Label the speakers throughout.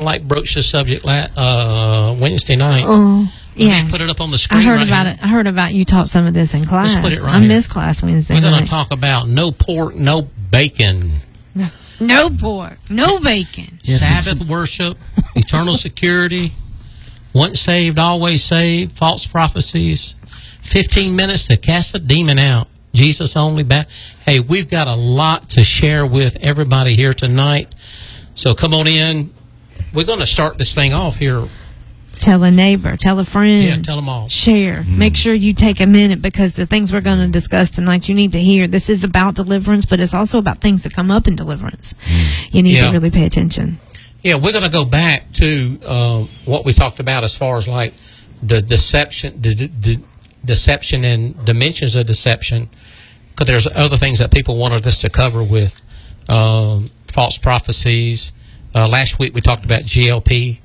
Speaker 1: like broached the subject Wednesday night.
Speaker 2: Oh, yeah.
Speaker 1: Put it up on the screen.
Speaker 2: I heard about it. I heard about you taught some of this in class.
Speaker 1: Let's put it right
Speaker 2: I
Speaker 1: here.
Speaker 2: missed class Wednesday night.
Speaker 1: We're going to talk about no pork, no bacon.
Speaker 2: No pork, no bacon.
Speaker 1: Sabbath worship, eternal security, once saved, always saved, false prophecies, 15 minutes to cast the demon out, Jesus only back. Hey, we've got a lot to share with everybody here tonight. So come on in. We're going to start this thing off here.
Speaker 2: Tell a neighbor, tell a friend.
Speaker 1: Yeah, tell them all.
Speaker 2: Share. Make sure you take a minute, because the things we're going to discuss tonight, you need to hear. This is about deliverance, but it's also about things that come up in deliverance. You need to really pay attention.
Speaker 1: Yeah, we're going to go back to what we talked about as far as like the deception, deception and dimensions of deception, because there's other things that people wanted us to cover with false prophecies. Last week we talked about GLP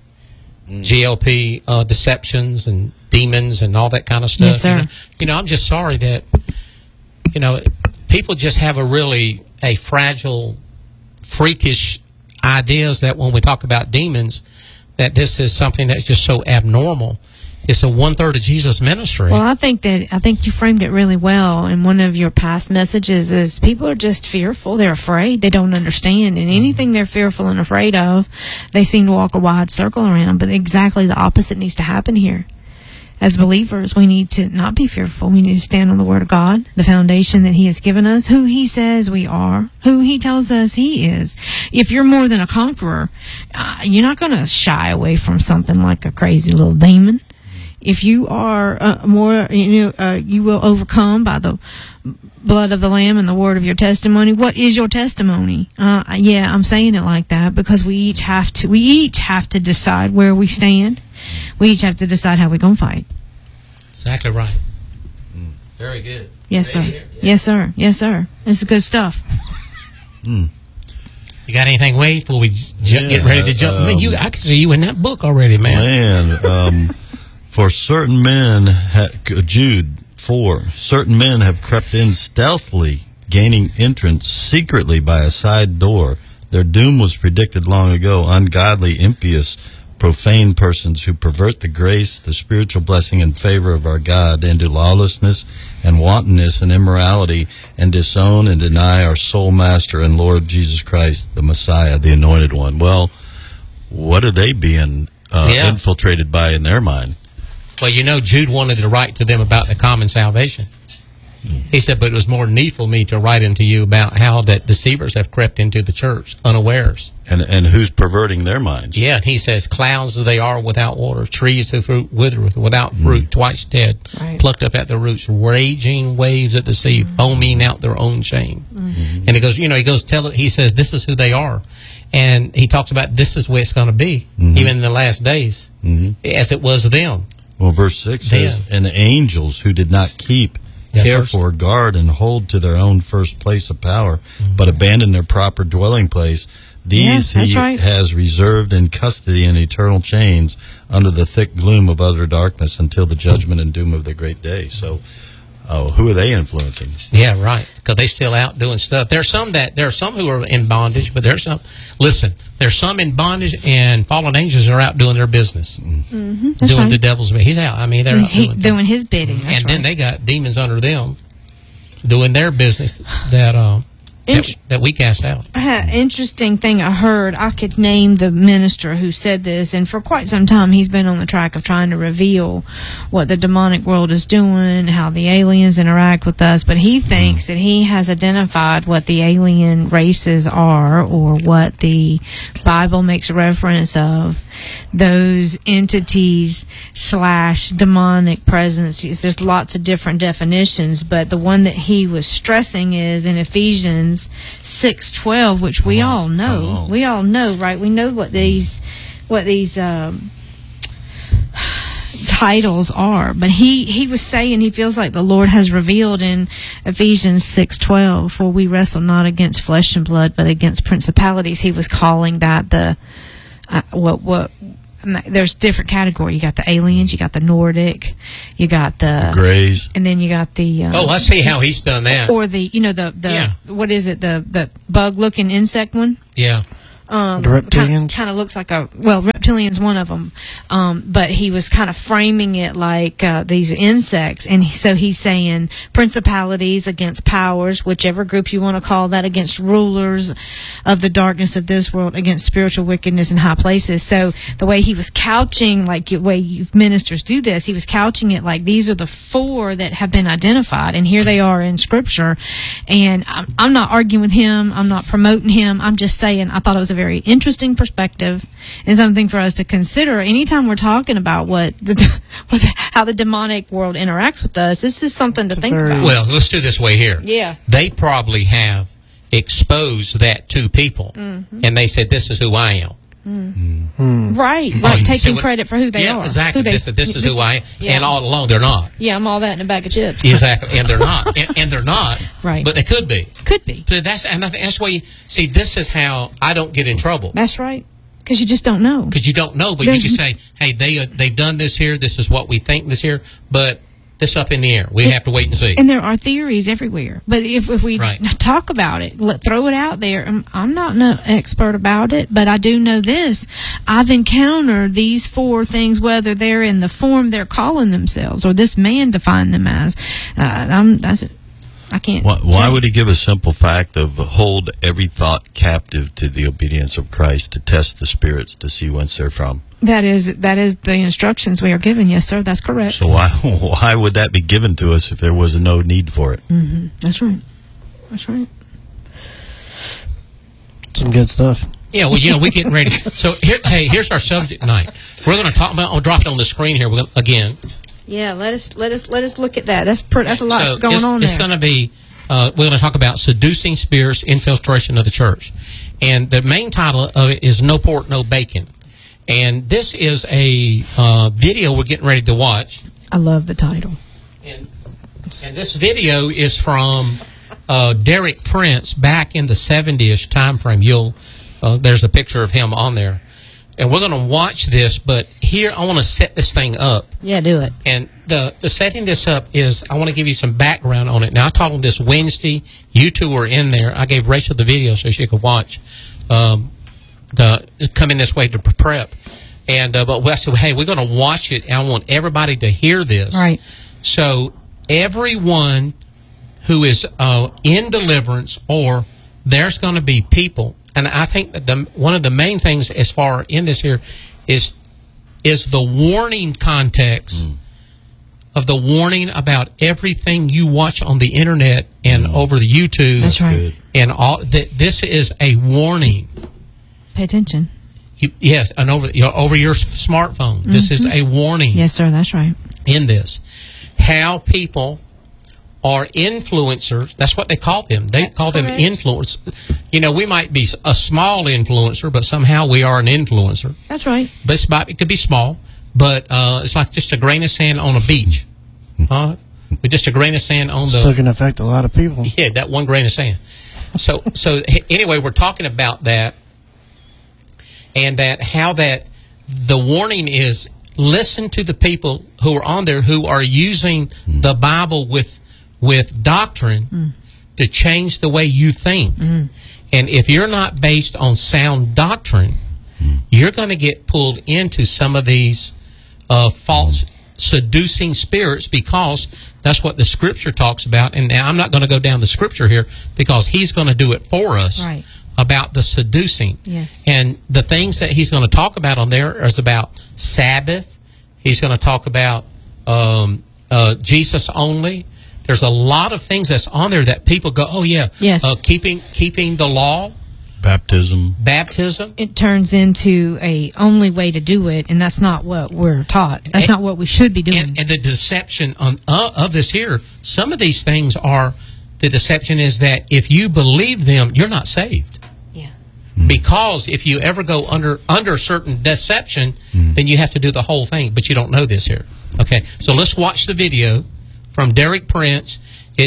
Speaker 1: deceptions and demons and all that kind of stuff.
Speaker 2: Yes, sir.
Speaker 1: You know, I'm just sorry that, people just have a fragile, freakish ideas that when we talk about demons, that this is something that's just so abnormal. It's a 1/3 of Jesus' ministry.
Speaker 2: Well, I think you framed it really well in one of your past messages. Is people are just fearful. They're afraid. They don't understand, and anything they're fearful and afraid of, they seem to walk a wide circle around. But exactly the opposite needs to happen here. As believers, we need to not be fearful. We need to stand on the Word of God, the foundation that He has given us, who He says we are, who He tells us He is. If you're more than a conqueror, you're not going to shy away from something like a crazy little demon. If you are you will overcome by the blood of the Lamb and the word of your testimony. What is your testimony? I'm saying it like that because we each have to decide where we stand. We each have to decide how we're going to fight.
Speaker 1: Exactly right. Very good.
Speaker 2: Yes, sir. Yeah. Yes, sir. Yes, sir. This is good stuff.
Speaker 1: You got anything, Wade, before we get ready to jump? I can see you in that book already, man.
Speaker 3: For certain men, Jude 4, certain men have crept in stealthily, gaining entrance secretly by a side door. Their doom was predicted long ago. Ungodly, impious, profane persons who pervert the grace, the spiritual blessing and favor of our God into lawlessness and wantonness and immorality, and disown and deny our sole master and Lord Jesus Christ, the Messiah, the Anointed One. Well, what are they being infiltrated by in their mind?
Speaker 1: Well, Jude wanted to write to them about the common salvation. He said, but it was more needful me to write unto you about how that deceivers have crept into the church unawares.
Speaker 3: And who's perverting their minds?
Speaker 1: Yeah, he says, clouds as they are without water, trees whose fruit withereth without fruit, twice dead, plucked up at the roots, raging waves at the sea, foaming out their own shame. And he says, this is who they are. And he talks about this is where it's going to be, even in the last days, as it was them.
Speaker 3: Well, verse 6 says, and the angels who did not keep, care for, guard, and hold to their own first place of power, but abandon their proper dwelling place, these he has reserved in custody in eternal chains under the thick gloom of utter darkness until the judgment and doom of the great day. So, who are they influencing?
Speaker 1: Yeah, right. Because they still out doing stuff. There are some who are in bondage, but there's some in bondage, and fallen angels are out doing their business, doing the devil's bidding. He's out. I mean, they're out
Speaker 2: doing his bidding.
Speaker 1: And then they got demons under them doing their business that we cast out.
Speaker 2: Interesting thing I heard. I could name the minister who said this, and for quite some time he's been on the track of trying to reveal what the demonic world is doing, how the aliens interact with us, but he thinks that he has identified what the alien races are, or what the Bible makes reference of, those entities / demonic presences. There's lots of different definitions, but the one that he was stressing is in Ephesians 6:12, which we all know. We all know, right? We know what these titles are. But he was saying he feels like the Lord has revealed in Ephesians 6:12, for we wrestle not against flesh and blood, but against principalities. He was calling that the there's different category. You got the aliens, you got the Nordic, you got the
Speaker 3: Greys,
Speaker 2: and then you got the
Speaker 1: I see how he's done that.
Speaker 2: Or the what is it, the bug looking insect one?
Speaker 1: Yeah.
Speaker 4: The reptilians?
Speaker 2: Kind of looks like reptilian's one of them. But he was kind of framing it like these insects. And so he's saying principalities against powers, whichever group you want to call that, against rulers of the darkness of this world, against spiritual wickedness in high places. So the way he was couching, like the way you ministers do this, he was couching it like these are the 4 that have been identified, and here they are in Scripture. And I'm not arguing with him. I'm not promoting him. I'm just saying I thought it was a very interesting perspective and something for us to consider anytime we're talking about how the demonic world interacts with us. This is something to think about.
Speaker 1: Well, let's do this way here.
Speaker 2: Yeah.
Speaker 1: They probably have exposed that to people, and they said, "This is who I am."
Speaker 2: Right, like taking credit for who they are.
Speaker 1: Exactly. This is who I am, and all along they're not.
Speaker 2: Yeah, I'm all that in a bag of chips.
Speaker 1: Exactly, and they're not, and they're not.
Speaker 2: Right,
Speaker 1: but they could be.
Speaker 2: Could be.
Speaker 1: But that's why you see. This is how I don't get in trouble.
Speaker 2: That's right, because you just don't know.
Speaker 1: Because you don't know, but you can say, "Hey, they've done this here. This is what we think this here," but it's up in the air. We have to wait and see.
Speaker 2: And there are theories everywhere. But if we talk about it, throw it out there. I'm not an expert about it, but I do know this. I've encountered these 4 things, whether they're in the form they're calling themselves or this man defined them as. I can't.
Speaker 3: Why would he give a simple fact of hold every thought captive to the obedience of Christ to test the spirits to see whence they're from?
Speaker 2: That is the instructions we are given. Yes, sir. That's correct.
Speaker 3: So why would that be given to us if there was no need for it?
Speaker 2: Mm-hmm. That's right. That's right.
Speaker 4: Some good stuff.
Speaker 1: Yeah, well, we're getting ready. So here's our subject tonight. We're going to talk about. I'll drop it on the screen here again.
Speaker 2: Yeah, let us look at that. That's a lot going on there.
Speaker 1: It's going to be. We're going to talk about seducing spirits, infiltration of the church, and the main title of it is "No Pork, No Bacon." And this is a video we're getting ready to watch.
Speaker 2: I love the title.
Speaker 1: And this video is from Derek Prince back in the 70-ish time frame. There's a picture of him on there. And we're going to watch this, but here I want to set this thing up.
Speaker 2: Yeah, do it.
Speaker 1: And the setting this up is I want to give you some background on it. Now, I taught them this Wednesday. You two were in there. I gave Rachel the video so she could watch. Come in this way to prep, but I said, hey, we're going to watch it, and I want everybody to hear this.
Speaker 2: Right.
Speaker 1: So everyone who is in deliverance, or there's going to be people, and I think that one of the main things as far in this here is the warning context of the warning about everything you watch on the internet and over the YouTube.
Speaker 2: That's right.
Speaker 1: And all that. This is a warning.
Speaker 2: Pay attention.
Speaker 1: Yes, and over your smartphone. This is a warning.
Speaker 2: Yes, sir, that's right.
Speaker 1: In this, how people are influencers. That's what they call them. They call them influencers. We might be a small influencer, but somehow we are an influencer.
Speaker 2: That's right.
Speaker 1: But it could be small, but it's like just a grain of sand on a beach. With just a grain of sand on the...
Speaker 4: Still can affect a lot of people.
Speaker 1: Yeah, that one grain of sand. So anyway, we're talking about that. And how that the warning is, listen to the people who are on there who are using the Bible with doctrine to change the way you think. And if you're not based on sound doctrine, you're going to get pulled into some of these false seducing spirits, because that's what the Scripture talks about. And now I'm not going to go down the Scripture here because he's going to do it for us.
Speaker 2: Right.
Speaker 1: About the seducing.
Speaker 2: Yes.
Speaker 1: And the things that he's going to talk about on there is about Sabbath. He's going to talk about Jesus only. There's a lot of things that's on there that people go, oh, yeah.
Speaker 2: Yes.
Speaker 1: Keeping the law.
Speaker 3: Baptism.
Speaker 2: It turns into a only way to do it, and that's not what we're taught. That's not what we should be doing.
Speaker 1: And the deception of this here, some of these things are, the deception is that if you believe them, you're not saved. Because if you ever go under certain deception, then you have to do the whole thing. But you don't know this here. Okay, so let's watch the video from Derek Prince. He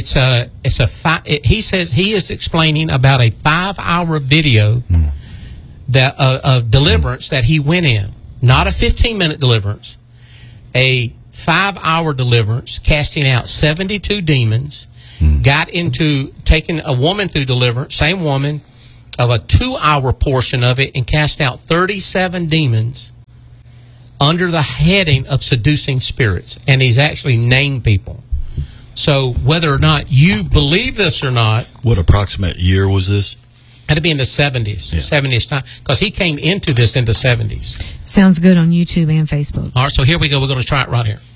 Speaker 1: says he is explaining about a 5-hour video that of deliverance that he went in, not a 15-minute deliverance, a 5-hour deliverance, casting out 72 demons. Got into taking a woman through deliverance, same woman, of a 2-hour portion of it, and cast out 37 demons. under the heading of seducing spirits, and he's actually named people. So whether or not you believe this or not...
Speaker 3: What approximate year was this?
Speaker 1: Had to be in the 70s, 70s time, because he came into this in the 70s.
Speaker 2: Sounds good on YouTube and Facebook.
Speaker 1: All right, so here we go. We're going to try it right here.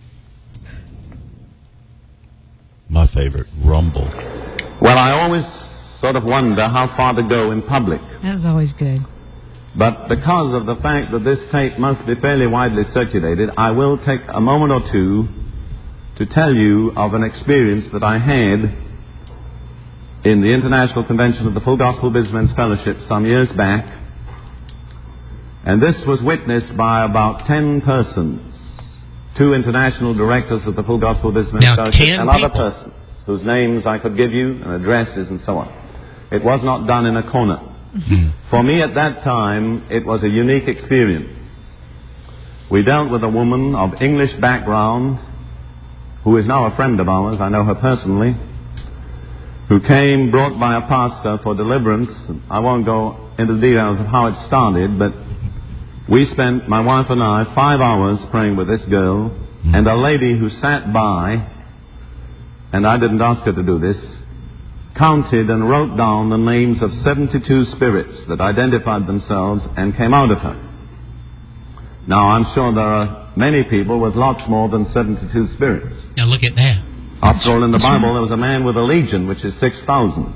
Speaker 3: My favorite, Rumble.
Speaker 5: Well, I always sort of wonder how far to go in public.
Speaker 2: That was always good.
Speaker 5: But because of the fact that this tape must be fairly widely circulated, I will take a moment or two to tell you of an experience that I had in the International Convention of the Full Gospel Businessmen's Fellowship some years back. And this was witnessed by about 10 persons, 2 international directors of the Full Gospel Businessmen's Fellowship, and other persons whose names I could give you, and addresses and so on. It was not done in a corner. For me at that time, it was a unique experience. We dealt with a woman of English background who is now a friend of ours, I know her personally, who came brought by a pastor for deliverance. I won't go into the details of how it started, but we spent, my wife and I, 5 hours praying with this girl, and a lady who sat by, and I didn't ask her to do this, counted and wrote down the names of 72 spirits that identified themselves and came out of her. Now, I'm sure there are many people with lots more than 72 spirits.
Speaker 1: Now, look at that.
Speaker 5: After all, in the Bible, there was a man with a legion, which is 6,000.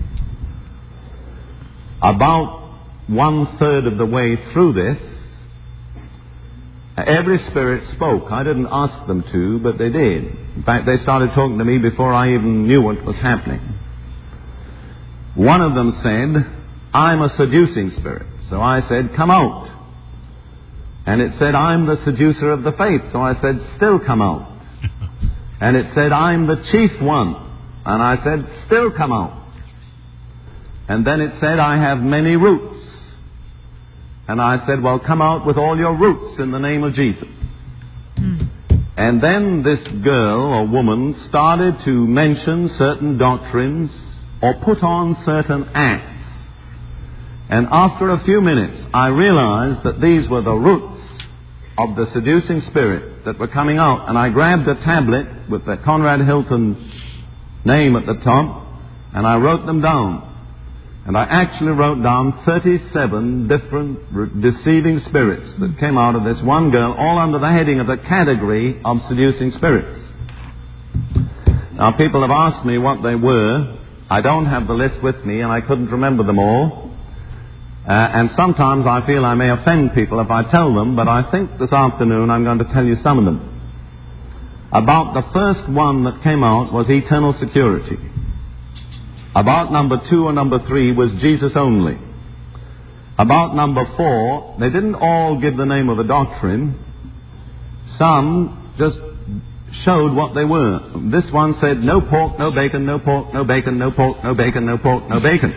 Speaker 5: About 1/3 of the way through this, every spirit spoke. I didn't ask them to, but they did. In fact, they started talking to me before I even knew what was happening. One of them said, "I'm a seducing spirit." So I said, "Come out." And it said, "I'm the seducer of the faith." So I said, "Still come out." And it said, "I'm the chief one." And I said, "Still come out." And then it said, "I have many roots." And I said, "Well, come out with all your roots in the name of Jesus." And then this girl or woman started to mention certain doctrines or put on certain acts. And after a few minutes, I realized that these were the roots of the seducing spirit that were coming out. And I grabbed a tablet with the Conrad Hilton name at the top, and I wrote them down. And I actually wrote down 37 different deceiving spirits that came out of this one girl, all under the heading of the category of seducing spirits. Now, people have asked me what they were. I don't have the list with me, and I couldn't remember them all. And sometimes I feel I may offend people if I tell them, but I think this afternoon I'm going to tell you some of them. About the first one that came out was eternal security. About number 2 or number 3 was Jesus only. About number 4, they didn't all give the name of a doctrine. Some just showed what they were. This one said, "No pork, no bacon, no pork, no bacon, no pork, no bacon, no pork, no bacon."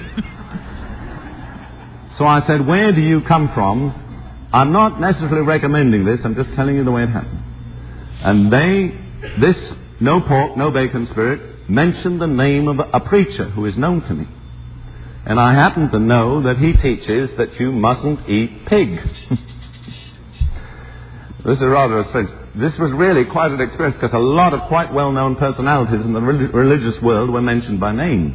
Speaker 5: So I said, "Where do you come from?" I'm not necessarily recommending this, I'm just telling you the way it happened. And this no pork, no bacon spirit mentioned the name of a preacher who is known to me. And I happen to know that he teaches that you mustn't eat pig. This is rather strange. This was really quite an experience because a lot of quite well-known personalities in the religious world were mentioned by name.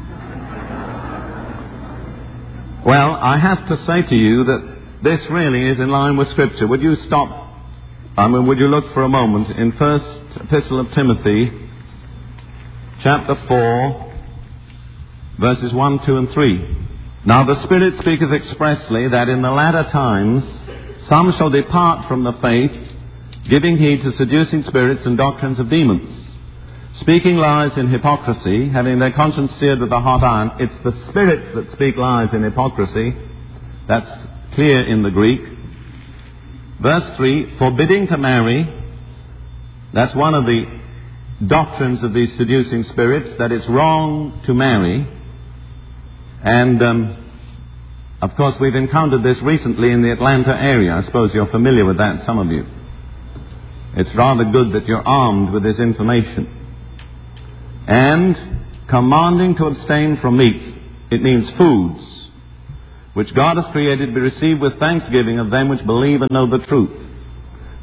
Speaker 5: Well, I have to say to you that this really is in line with Scripture. Would you would you look for a moment in First Epistle of Timothy, chapter 4, verses 1, 2, and 3. "Now the Spirit speaketh expressly that in the latter times some shall depart from the faith, giving heed to seducing spirits and doctrines of demons, speaking lies in hypocrisy, having their conscience seared with a hot iron." It's the spirits that speak lies in hypocrisy. That's clear in the Greek. Verse 3, "Forbidding to marry." That's one of the doctrines of these seducing spirits, that it's wrong to marry. And of course we've encountered this recently in the Atlanta area. I suppose you're familiar with that, some of you. It's rather good that you're armed with this information. And commanding to abstain from meats, it means foods, which God hath created, be received with thanksgiving of them which believe and know the truth.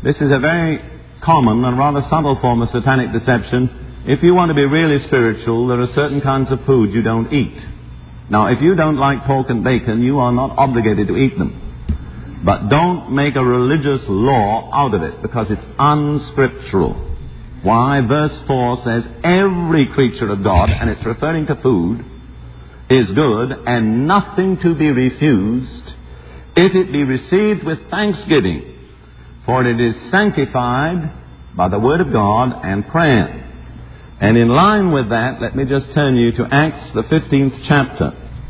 Speaker 5: This is a very common and rather subtle form of satanic deception. If you want to be really spiritual, there are certain kinds of food you don't eat. Now, if you don't like pork and bacon, you are not obligated to eat them. But don't make a religious law out of it, because it's unscriptural. Why? Verse 4 says, every creature of God, and it's referring to food, is good, and nothing to be refused, if it be received with thanksgiving, for it is sanctified by the word of God and prayer. And in line with that, let me just turn you to Acts, the 15th chapter.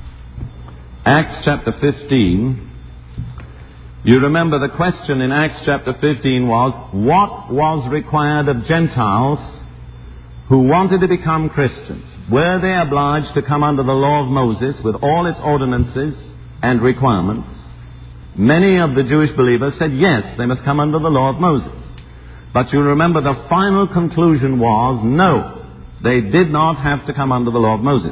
Speaker 5: Acts chapter 15. You remember the question in Acts chapter 15 was, what was required of Gentiles who wanted to become Christians? Were they obliged to come under the law of Moses with all its ordinances and requirements? Many of the Jewish believers said yes, they must come under the law of Moses. But you remember the final conclusion was, no, they did not have to come under the law of Moses.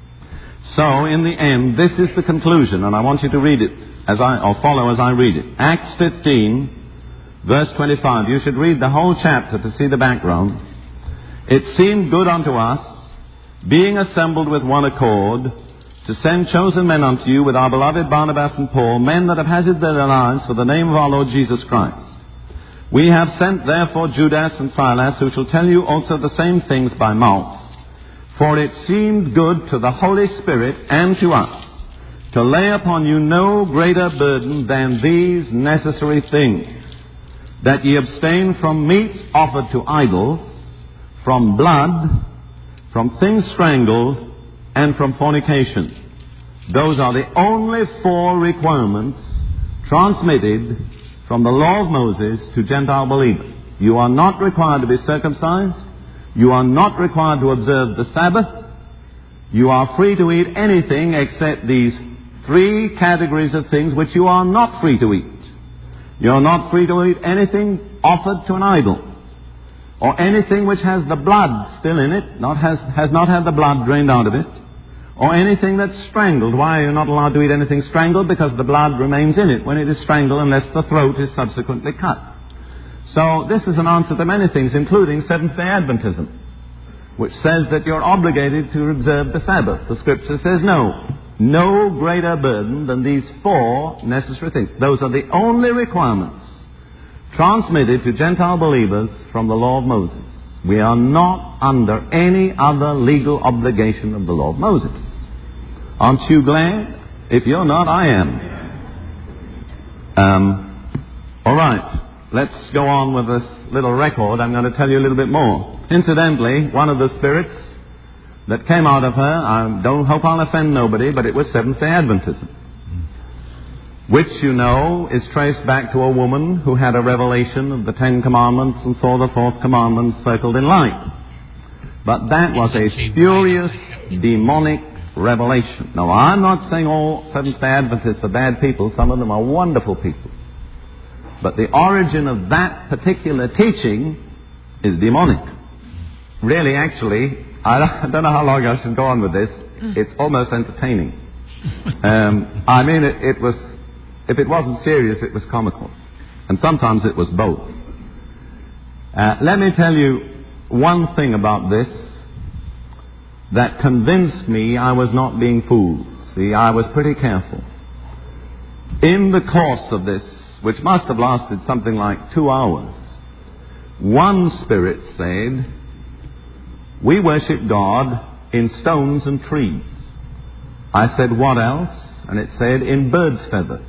Speaker 5: So in the end, this is the conclusion, and I want you to read it follow as I read it. Acts 15, verse 25. You should read the whole chapter to see the background. It seemed good unto us, being assembled with one accord, to send chosen men unto you with our beloved Barnabas and Paul, men that have hazarded their lives for the name of our Lord Jesus Christ. We have sent therefore Judas and Silas, who shall tell you also the same things by mouth. For it seemed good to the Holy Spirit and to us to lay upon you no greater burden than these necessary things, that ye abstain from meats offered to idols, from blood, from things strangled, and from fornication. Those are the only 4 requirements transmitted from the law of Moses to Gentile believers. You are not required to be circumcised. You are not required to observe the Sabbath. You are free to eat anything except these 3 categories of things which you are not free to eat. You are not free to eat anything offered to an idol, or anything which has the blood still in it, has not had the blood drained out of it, or anything that's strangled. Why are you not allowed to eat anything strangled? Because the blood remains in it when it is strangled, unless the throat is subsequently cut. So this is an answer to many things, including Seventh-day Adventism, which says that you're obligated to observe the Sabbath. The Scripture says no greater burden than these 4 necessary things. Those are the only requirements transmitted to Gentile believers from the law of Moses. We are not under any other legal obligation of the law of Moses. Aren't you glad? If you're not, I am. All right. Let's go on with this little record. I'm going to tell you a little bit more. Incidentally, one of the spirits that came out of her, I don't hope I'll offend nobody, but it was Seventh-day Adventism, which, you know, is traced back to a woman who had a revelation of the 10 Commandments and saw the 4th commandment circled in light. But that was a spurious, demonic revelation. Now, I'm not saying all Seventh-day Adventists are bad people. Some of them are wonderful people. But the origin of that particular teaching is demonic. Really, actually, I don't know how long I should go on with this. It's almost entertaining. I mean, it was, if it wasn't serious, it was comical. And sometimes it was both. Let me tell you one thing about this that convinced me I was not being fooled. See, I was pretty careful. In the course of this, which must have lasted something like 2 hours, one spirit said, we worship God in stones and trees. I said, what else? And it said, in birds' feathers.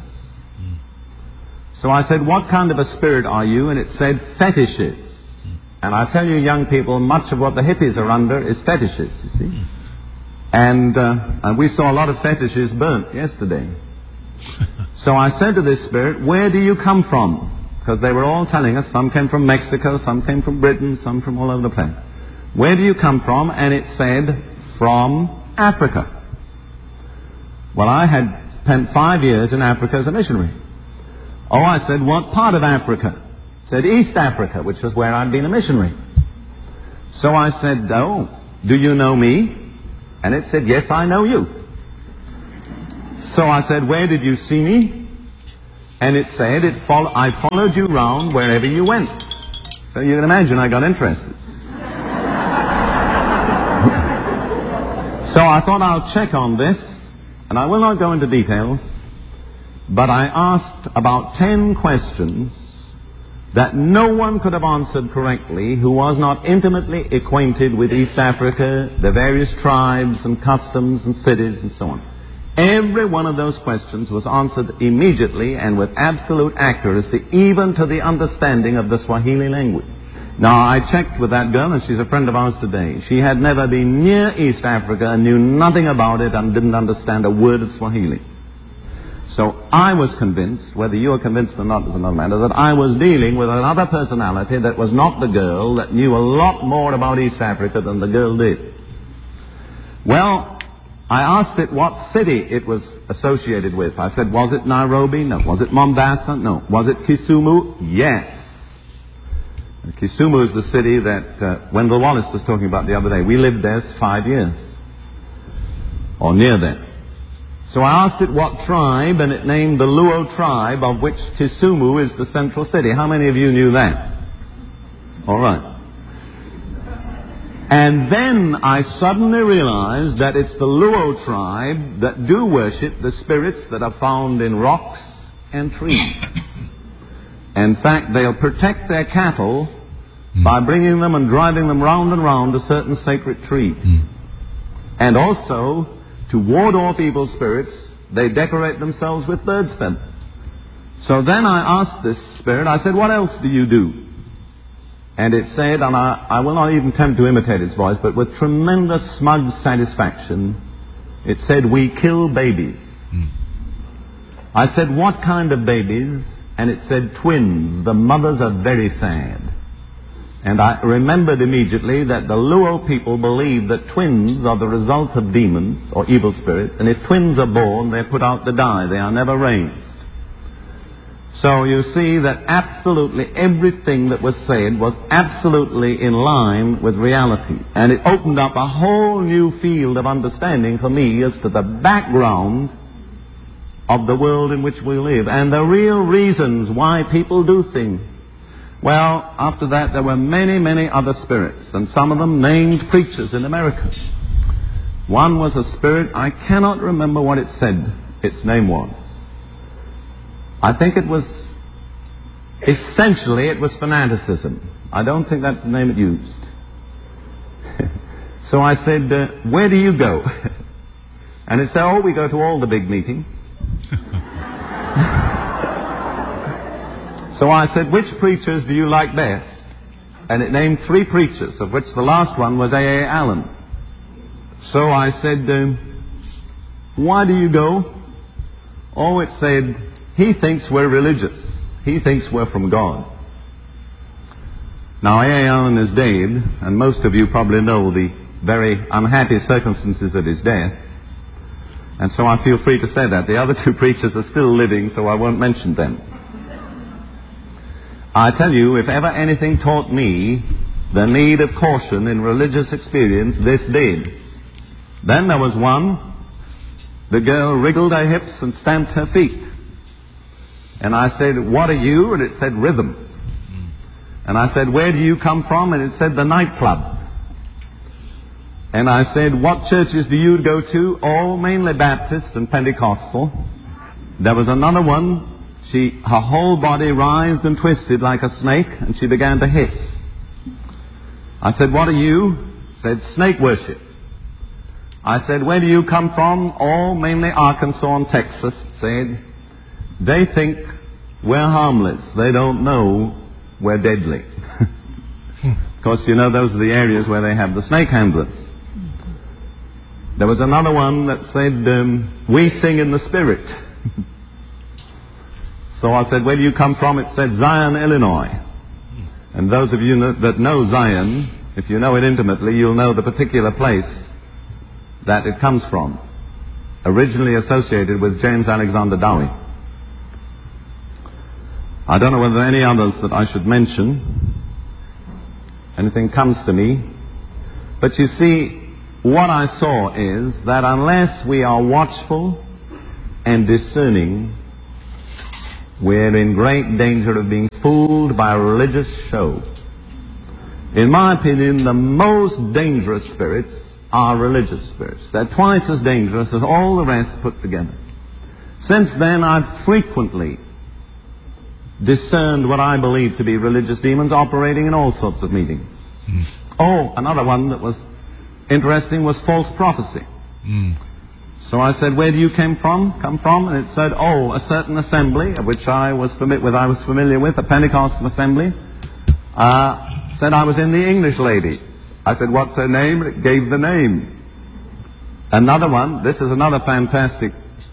Speaker 5: So I said, what kind of a spirit are you? And it said, fetishes. And I tell you, young people, much of what the hippies are under is fetishes, you see. And we saw a lot of fetishes burnt yesterday. So I said to this spirit, where do you come from? Because they were all telling us, some came from Mexico, some came from Britain, some from all over the place. Where do you come from? And it said, from Africa. Well, I had spent 5 years in Africa as a missionary. Oh, I said, what part of Africa? It said, East Africa, which was where I'd been a missionary. So I said, oh, do you know me? And it said, yes, I know you. So I said, where did you see me? And it said, I followed you round wherever you went. So you can imagine I got interested. So I thought I'll check on this, and I will not go into details, but I asked about 10 questions that no one could have answered correctly who was not intimately acquainted with East Africa, the various tribes and customs and cities and so on. Every one of those questions was answered immediately and with absolute accuracy, even to the understanding of the Swahili language. Now, I checked with that girl, and she's a friend of ours today. She had never been near East Africa, knew nothing about it, and didn't understand a word of Swahili. So I was convinced, whether you are convinced or not is another matter, that I was dealing with another personality that was not the girl, that knew a lot more about East Africa than the girl did. Well, I asked it what city it was associated with. I said, was it Nairobi? No. Was it Mombasa? No. Was it Kisumu? Yes. Kisumu is the city that Wendell Wallace was talking about the other day. We lived there 5 years, or near there. So I asked it what tribe, and it named the Luo tribe, of which Kisumu is the central city. How many of you knew that? All right. And then I suddenly realized that it's the Luo tribe that do worship the spirits that are found in rocks and trees. In fact, they'll protect their cattle by bringing them and driving them round and round a certain sacred tree. And also, to ward off evil spirits, they decorate themselves with bird's feathers. So then I asked this spirit, I said, what else do you do? And it said, and I will not even attempt to imitate its voice, but with tremendous smug satisfaction, it said, we kill babies. I said, what kind of babies? And it said, twins. The mothers are very sad. And I remembered immediately that the Luo people believe that twins are the result of demons or evil spirits, and if twins are born, they're put out to die. They are never raised. So you see that absolutely everything that was said was absolutely in line with reality. And it opened up a whole new field of understanding for me as to the background of the world in which we live, and the real reasons why people do things. Well, after that there were many, many other spirits, and some of them named preachers in America. One was a spirit, I cannot remember what it said its name was. I think it was, essentially it was fanaticism. I don't think that's the name it used. So I said, where do you go? And it said, oh, we go to all the big meetings. So I said, which preachers do you like best? And it named 3 preachers, of which the last one was A.A. Allen. So I said, why do you go? Oh, it said, he thinks we're religious. He thinks we're from God. Now, A.A. Allen is dead, and most of you probably know the very unhappy circumstances of his death. And so I feel free to say that. The other 2 preachers are still living, so I won't mention them. I tell you, if ever anything taught me the need of caution in religious experience, this did. Then there was one. The girl wriggled her hips and stamped her feet. And I said, what are you? And it said, rhythm. And I said, where do you come from? And it said, the nightclub. And I said, what churches do you go to? Oh, mainly Baptist and Pentecostal. There was another one. Her whole body writhed and twisted like a snake, and she began to hiss. I said, what are you? Said, snake worship. I said, where do you come from? Oh, mainly Arkansas and Texas. Said, they think we're harmless. They don't know we're deadly. Of course, you know, those are the areas where they have the snake handlers. There was another one that said, we sing in the Spirit. So I said, where do you come from? It said, Zion, Illinois. And those of you that know Zion, if you know it intimately, you'll know the particular place that it comes from. Originally associated with James Alexander Dowie. I don't know whether any others that I should mention. Anything comes to me. But you see, what I saw is that unless we are watchful and discerning, we're in great danger of being fooled by a religious show. In my opinion, the most dangerous spirits are religious spirits. They're twice as dangerous as all the rest put together. Since then, I've frequently discerned what I believe to be religious demons operating in all sorts of meetings. Oh, another one that was interesting was false prophecy. So I said, where do you come from? And it said, oh, a certain assembly, of which I was familiar with, a Pentecostal assembly, said I was in the English lady. I said, what's her name? And it gave the name. Another one, this is another fantastic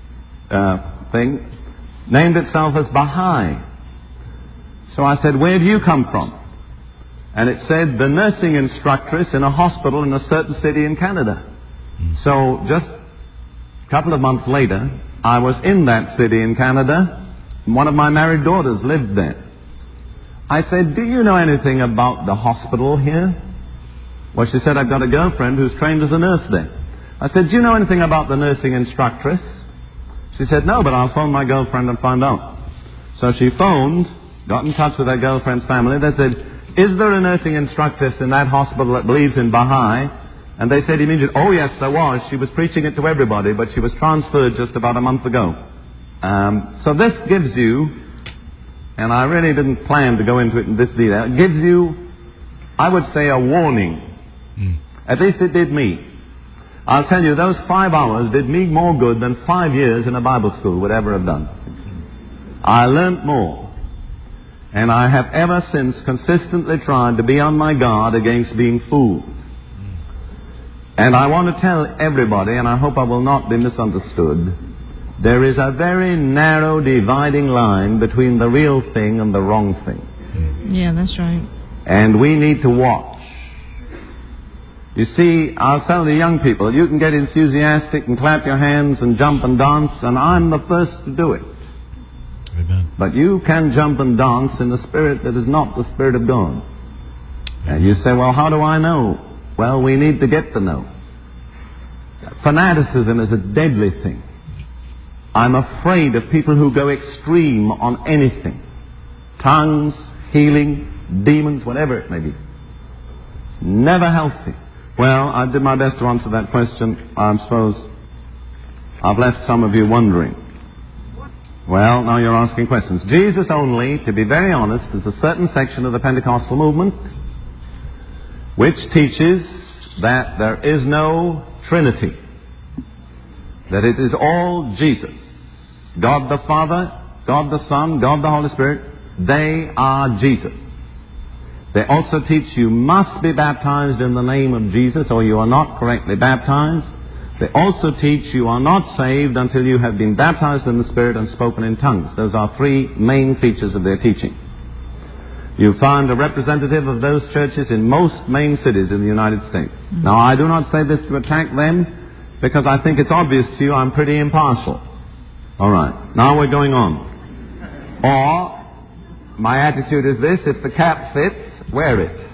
Speaker 5: thing, named itself as Baha'i. So I said, where do you come from? And it said, the nursing instructress in a hospital in a certain city in Canada. So just a couple of months later, I was in that city in Canada, and one of my married daughters lived there. I said, do you know anything about the hospital here? Well, she said, I've got a girlfriend who's trained as a nurse there. I said, do you know anything about the nursing instructress? She said, no, but I'll phone my girlfriend and find out. So she phoned, got in touch with her girlfriend's family. They said, is there a nursing instructress in that hospital that believes in Baha'i? And they said immediately, oh yes, there was. She was preaching it to everybody, but she was transferred just about a month ago. So this gives you, and I really didn't plan to go into it in this detail, it gives you, I would say, a warning. At least it did me. I'll tell you, those 5 hours did me more good than 5 years in a Bible school would ever have done. I learnt more. And I have ever since consistently tried to be on my guard against being fooled. And I want to tell everybody, and I hope I will not be misunderstood, there is a very narrow dividing line between the real thing and the wrong thing.
Speaker 2: Yeah, that's right.
Speaker 5: And we need to watch. You see, I'll tell the young people, you can get enthusiastic and clap your hands and jump and dance, and I'm the first to do it.
Speaker 3: Amen.
Speaker 5: But you can jump and dance in the spirit that is not the Spirit of God. And you say, well, how do I know? Well, we need to get to know. Fanaticism is a deadly thing. I'm afraid of people who go extreme on anything. Tongues, healing, demons, whatever it may be. It's never healthy. Well, I did my best to answer that question. I suppose I've left some of you wondering. Well, now you're asking questions. Jesus only, to be very honest, is a certain section of the Pentecostal movement which teaches that there is no Trinity, that it is all Jesus. God the Father, God the Son, God the Holy Spirit, they are Jesus. They also teach you must be baptized in the name of Jesus or you are not correctly baptized. They also teach you are not saved until you have been baptized in the Spirit and spoken in tongues. Those are 3 main features of their teaching. You find a representative of those churches in most main cities in the United States. Now, I do not say this to attack them because I think it's obvious to you I'm pretty impartial. All right. Now we're going on. Or, my attitude is this, if the cap fits, wear it.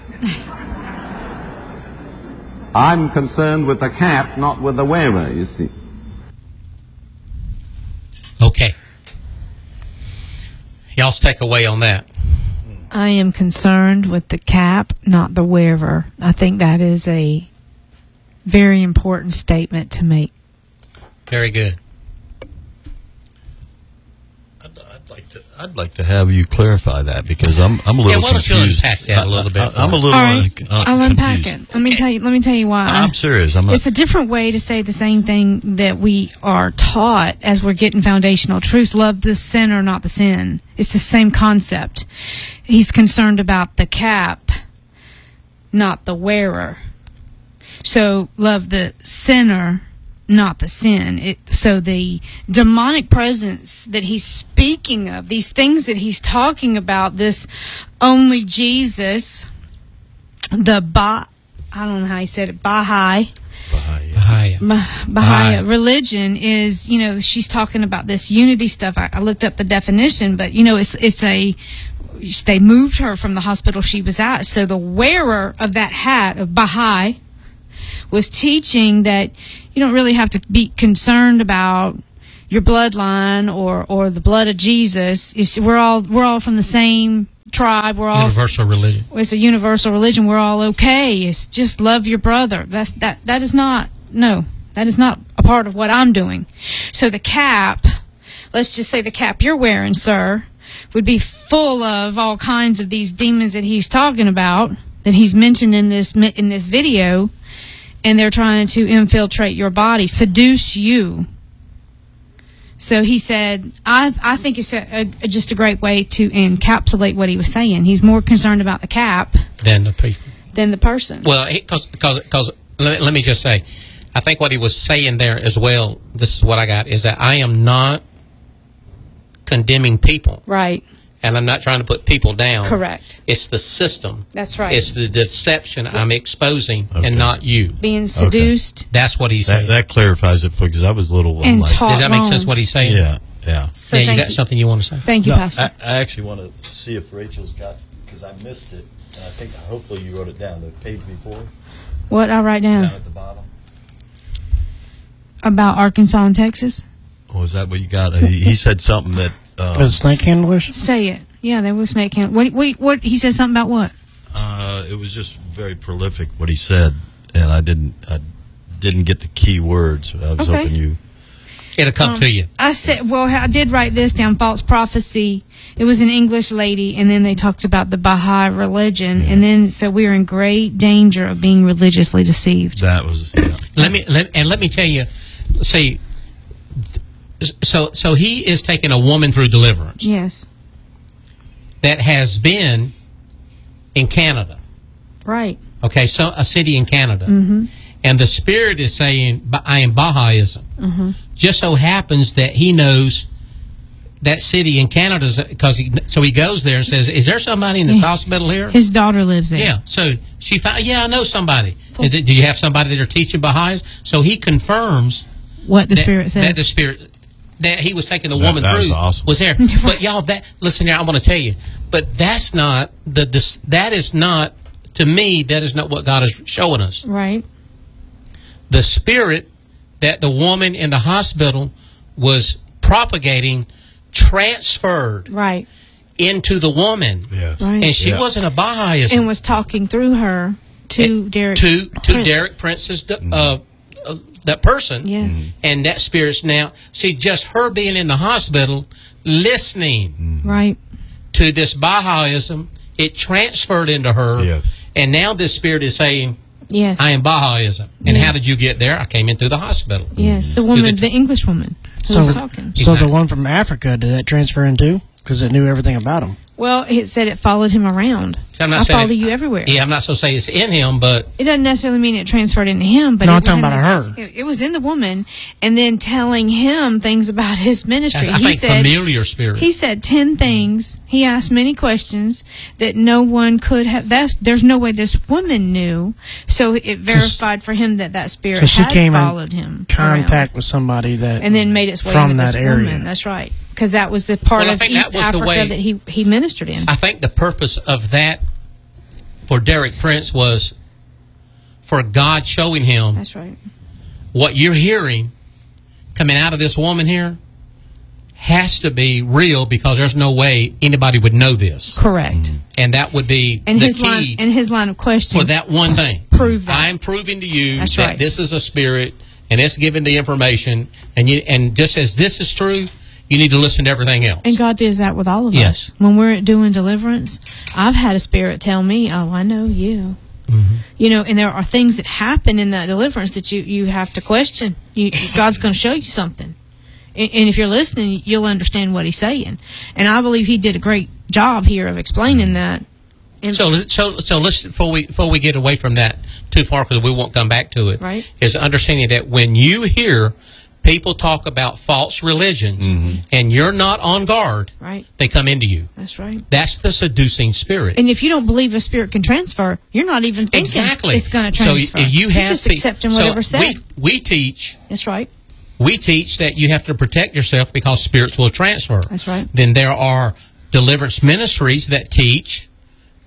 Speaker 5: I'm concerned with the cap, not with the wearer, you see.
Speaker 1: Okay. Y'all's take away on that.
Speaker 2: I am concerned with the cap, not the wearer. I think that is a very important statement to make.
Speaker 1: Very good.
Speaker 3: I'd like to have you clarify that because I'm a little confused.
Speaker 1: Why don't you unpack that a little bit?
Speaker 3: I'm a little confused.
Speaker 2: I'll unpack it. Let me tell you why.
Speaker 3: I'm serious.
Speaker 2: It's a different way to say the same thing that we are taught as we're getting foundational truth. Love the sinner, not the sin. It's the same concept. He's concerned about the cap, not the wearer. So love the sinner, not the sin. So the demonic presence that he's speaking of, these things that he's talking about, this only Jesus, I don't know how he said it, Baha'i religion is, she's talking about this unity stuff. I looked up the definition, but they moved her from the hospital she was at. So the wearer of that hat of Baha'i was teaching that you don't really have to be concerned about, your bloodline or the blood of Jesus. We're all from the same tribe. We're all
Speaker 1: universal religion.
Speaker 2: It's a universal religion. We're all okay. It's just love your brother. That is not a part of what I'm doing. So the cap, let's just say the cap you're wearing, sir, would be full of all kinds of these demons that he's talking about, that he's mentioned in this video, and they're trying to infiltrate your body, seduce you. So he said, I think it's just a great way to encapsulate what he was saying. He's more concerned about the cap
Speaker 1: than the people,
Speaker 2: than the person.
Speaker 1: Well, because let me just say, I think what he was saying there as well, this is what I got, is that I am not condemning people.
Speaker 2: Right.
Speaker 1: And I'm not trying to put people down.
Speaker 2: Correct.
Speaker 1: It's the system.
Speaker 2: That's right.
Speaker 1: It's the deception I'm exposing, and not you.
Speaker 2: Being seduced.
Speaker 1: Okay. That's what he's saying.
Speaker 3: That clarifies it, because I was a little...
Speaker 2: And
Speaker 1: does that make sense what he's saying?
Speaker 3: Yeah.
Speaker 2: So
Speaker 1: you got something you want to say?
Speaker 2: Thank you, Pastor.
Speaker 3: I actually want to see if Rachel's got, because I missed it, and I think hopefully you wrote it down, the page before.
Speaker 2: What I write down?
Speaker 3: Down at the bottom.
Speaker 2: About Arkansas and Texas?
Speaker 3: Oh, is that what you got? He said something that...
Speaker 4: Was snake handlers?
Speaker 2: Say it. Yeah, there was snake handlers. What? He said something about what?
Speaker 3: It was just very prolific what he said, and I didn't get the key words. I was hoping you...
Speaker 1: It'll come to you.
Speaker 2: I said, well, I did write this down, false prophecy. It was an English lady, and then they talked about the Baha'i religion, and then so we're in great danger of being religiously deceived.
Speaker 3: That was... Yeah.
Speaker 1: Let me tell you, see... So he is taking a woman through deliverance.
Speaker 2: Yes.
Speaker 1: That has been in Canada.
Speaker 2: Right.
Speaker 1: Okay, so a city in Canada.
Speaker 2: Mm-hmm.
Speaker 1: And the Spirit is saying, I am Baha'ism.
Speaker 2: Mm-hmm.
Speaker 1: Just so happens that he knows that city in Canada, because he goes there and says, is there somebody in this hospital here?
Speaker 2: His daughter lives there.
Speaker 1: Yeah, so she found, I know somebody. Do you have somebody that are teaching Baha'is? So he confirms
Speaker 2: what the Spirit said.
Speaker 1: That the Spirit... that he was taking the woman through
Speaker 3: awesome.
Speaker 1: was there. But y'all, listen here, I want to tell you, but that's not that is not, to me, that is not what God is showing us.
Speaker 2: Right.
Speaker 1: The spirit that the woman in the hospital was propagating transferred
Speaker 2: right
Speaker 1: into the woman.
Speaker 3: Yes.
Speaker 2: Right.
Speaker 1: And she wasn't a Baha'ism.
Speaker 2: And was talking through her to Derek Prince.
Speaker 1: Derek Prince's that person.
Speaker 2: Yeah.
Speaker 1: And that spirit's now, see, just her being in the hospital, listening
Speaker 2: right
Speaker 1: to this Baha'ism, it transferred into her.
Speaker 3: Yes.
Speaker 1: And now this spirit is saying,
Speaker 2: yes,
Speaker 1: I am Baha'ism. And how did you get there? I came in through the hospital.
Speaker 2: Yes, the woman, the English woman who was talking.
Speaker 4: So the one from Africa, did that transfer into? Because it knew everything about him.
Speaker 2: Well, it said it followed him around.
Speaker 1: I'm not
Speaker 2: I
Speaker 1: saying
Speaker 2: follow you everywhere.
Speaker 1: Yeah, I'm not so saying it's in him, but...
Speaker 2: It doesn't necessarily mean it transferred into him, but
Speaker 4: no,
Speaker 2: it
Speaker 4: I'm
Speaker 2: was
Speaker 4: talking about her.
Speaker 2: It was in the woman, and then telling him things about his ministry.
Speaker 1: I think familiar spirit.
Speaker 2: He said 10 things. He asked many questions that no one could have. There's no way this woman knew. So it verified for him that spirit
Speaker 4: so she
Speaker 2: had
Speaker 4: came
Speaker 2: followed him
Speaker 4: contact
Speaker 2: around.
Speaker 4: With somebody that...
Speaker 2: And then made its way
Speaker 4: from
Speaker 2: into
Speaker 4: that
Speaker 2: this
Speaker 4: area.
Speaker 2: woman. That's right. Because that was the part of East Africa that he ministered in.
Speaker 1: I think the purpose of that for Derek Prince was for God showing him.
Speaker 2: That's right.
Speaker 1: What you're hearing coming out of this woman here has to be real, because there's no way anybody would know this.
Speaker 2: Correct.
Speaker 1: And that would be
Speaker 2: and
Speaker 1: the
Speaker 2: key.
Speaker 1: And
Speaker 2: his line of question.
Speaker 1: For that one thing.
Speaker 2: Prove that.
Speaker 1: I'm proving to you
Speaker 2: That's
Speaker 1: that
Speaker 2: right.
Speaker 1: this is a spirit, and it's giving the information, and just as this is true, you need to listen to everything else.
Speaker 2: And God does that with all of
Speaker 1: Yes.
Speaker 2: us. When we're doing deliverance, I've had a spirit tell me, oh, I know you.
Speaker 1: Mm-hmm.
Speaker 2: You know, and there are things that happen in that deliverance that you have to question. God's going to show you something. And if you're listening, you'll understand what he's saying. And I believe he did a great job here of explaining that.
Speaker 1: So let's, before we get away from that too far, because we won't come back to it,
Speaker 2: right,
Speaker 1: is understanding that when you hear people talk about false religions and you're not on guard,
Speaker 2: right,
Speaker 1: they come into you.
Speaker 2: That's right.
Speaker 1: That's the seducing spirit.
Speaker 2: And if you don't believe a spirit can transfer, you're not even thinking it's going to transfer.
Speaker 1: So you have
Speaker 2: just accepting whatever's said.
Speaker 1: We teach.
Speaker 2: That's right.
Speaker 1: We teach that you have to protect yourself because spirits will transfer.
Speaker 2: That's right.
Speaker 1: Then there are deliverance ministries that teach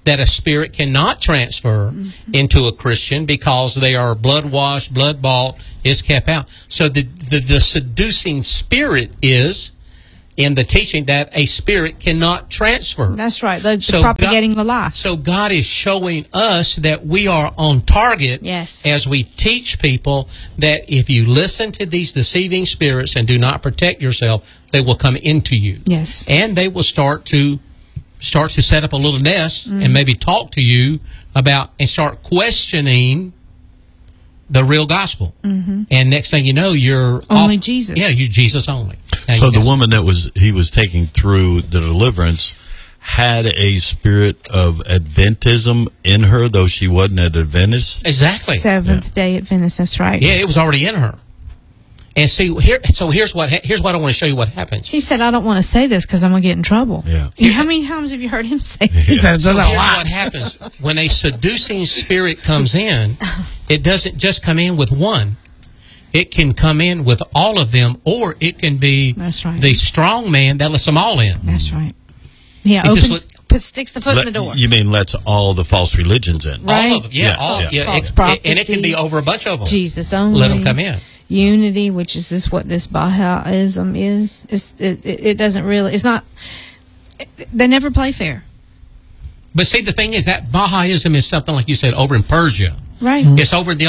Speaker 1: that a spirit cannot transfer into a Christian because they are blood-washed, blood-bought, is kept out. So the seducing spirit is in the teaching that a spirit cannot transfer.
Speaker 2: That's right. So propagating the lie.
Speaker 1: So God is showing us that we are on target as we teach people that if you listen to these deceiving spirits and do not protect yourself, they will come into you.
Speaker 2: Yes.
Speaker 1: And they will start to set up a little nest and maybe talk to you about and start questioning the real gospel. And next thing you know, you're
Speaker 2: only Jesus.
Speaker 1: Yeah, you're Jesus only.
Speaker 3: So the woman that he was taking through the deliverance had a spirit of Adventism in her, though she wasn't an Adventist.
Speaker 1: Exactly.
Speaker 2: Seventh-day Adventist. That's right.
Speaker 1: Yeah, it was already in her. And see, here's what I want to show you what happens.
Speaker 2: He said, "I don't want to say this because I'm going to get in trouble."
Speaker 3: Yeah.
Speaker 2: How many times have you heard him say?
Speaker 4: He says
Speaker 1: So
Speaker 4: a
Speaker 1: here's
Speaker 4: lot.
Speaker 1: what happens when a seducing spirit comes in. It doesn't just come in with one. It can come in with all of them, or it can be the strong man that lets them all in.
Speaker 2: That's right. Yeah, sticks the foot in the door.
Speaker 3: You mean lets all the false religions in?
Speaker 2: Right.
Speaker 1: All of them,
Speaker 2: False prophecy,
Speaker 1: and it can be over a bunch of them.
Speaker 2: Jesus only.
Speaker 1: Let them come in.
Speaker 2: Unity, which is what this Baha'ism is. It doesn't really. It's not. They never play fair.
Speaker 1: But see, the thing is that Baha'ism is something like you said over in Persia.
Speaker 2: Right.
Speaker 1: It's over in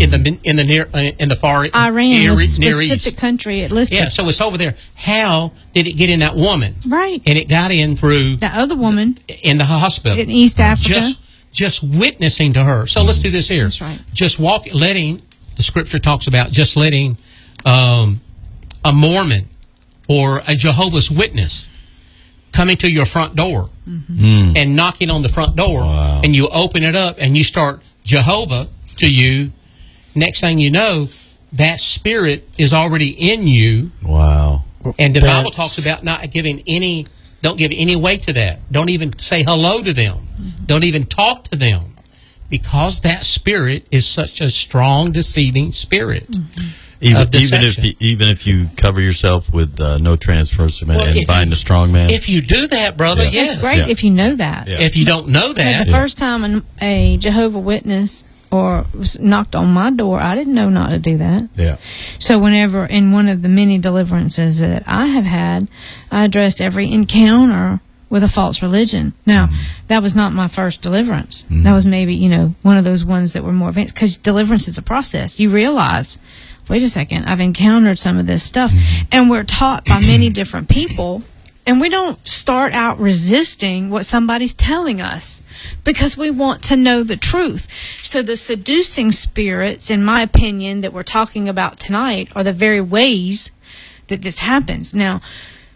Speaker 1: the far
Speaker 2: Iran,
Speaker 1: Near
Speaker 2: specific
Speaker 1: East
Speaker 2: country. It listed.
Speaker 1: Yeah, so it's over there. How did it get in that woman?
Speaker 2: Right.
Speaker 1: And it got in through
Speaker 2: the other woman
Speaker 1: in the hospital
Speaker 2: in East Africa.
Speaker 1: Just witnessing to her. So let's do this here.
Speaker 2: That's right.
Speaker 1: Just letting the scripture talks about just letting a Mormon or a Jehovah's Witness coming to your front door and knocking on the front door, and you open it up and you start Jehovah to you. Next thing you know, that spirit is already in you.
Speaker 3: Wow.
Speaker 1: And the Bible talks about not giving don't give any weight to that. Don't even say hello to them. Don't even talk to them, because that spirit is such a strong, deceiving spirit.
Speaker 3: Even if you cover yourself with no transfers and bind a strong man.
Speaker 1: If you do that, brother, yes.
Speaker 2: It's great if you know that.
Speaker 1: Yeah. If you don't know that.
Speaker 2: The first time a Jehovah Witness knocked on my door, I didn't know not to do that.
Speaker 3: Yeah.
Speaker 2: So whenever, in one of the many deliverances that I have had, I addressed every encounter with a false religion. Now, that was not my first deliverance. That was maybe, one of those ones that were more advanced, because deliverance is a process. You realize, wait a second, I've encountered some of this stuff. And we're taught by many different people, and we don't start out resisting what somebody's telling us because we want to know the truth. So the seducing spirits, in my opinion, that we're talking about tonight are the very ways that this happens. Now,